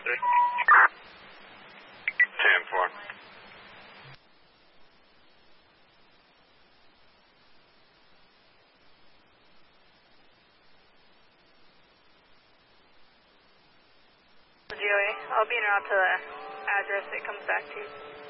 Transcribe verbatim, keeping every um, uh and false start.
Roger. ten four. G O A, I'll be en route to the address it comes back to.